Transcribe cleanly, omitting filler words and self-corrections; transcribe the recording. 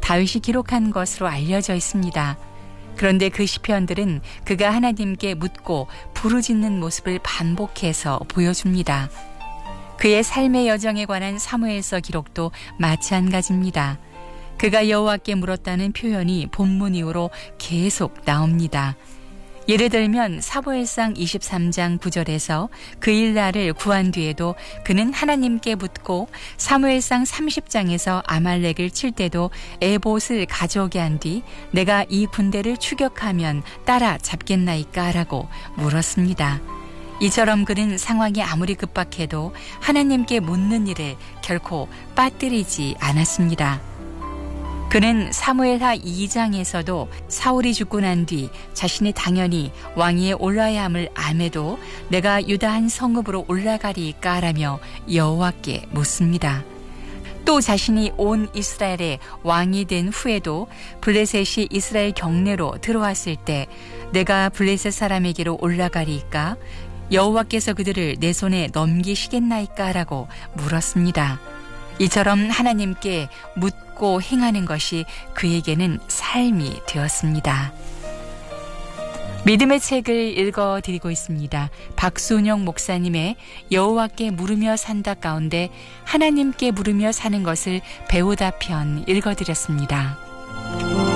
다윗이 기록한 것으로 알려져 있습니다. 그런데 그 시편들은 그가 하나님께 묻고 부르짖는 모습을 반복해서 보여줍니다. 그의 삶의 여정에 관한 사무엘서 기록도 마찬가지입니다. 그가 여호와께 물었다는 표현이 본문 이후로 계속 나옵니다. 예를 들면 사무엘상 23장 9절에서 그 일날을 구한 뒤에도 그는 하나님께 묻고, 사무엘상 30장에서 아말렉을 칠 때도 에봇을 가져오게 한 뒤 내가 이 군대를 추격하면 따라잡겠나이까 라고 물었습니다. 이처럼 그는 상황이 아무리 급박해도 하나님께 묻는 일을 결코 빠뜨리지 않았습니다. 그는 사무엘하 2장에서도 사울이 죽고 난 뒤 자신이 당연히 왕위에 올라야 함을 암에도 내가 유다 한 성읍으로 올라가리까 라며 여호와께 묻습니다. 또 자신이 온 이스라엘의 왕이 된 후에도 블레셋이 이스라엘 경내로 들어왔을 때 내가 블레셋 사람에게로 올라가리까, 여호와께서 그들을 내 손에 넘기시겠나이까 라고 물었습니다. 이처럼 하나님께 묻고 행하는 것이 그에게는 삶이 되었습니다. 믿음의 책을 읽어드리고 있습니다. 박순영 목사님의 여호와께 물으며 산다 가운데 하나님께 물으며 사는 것을 배우다 편 읽어드렸습니다.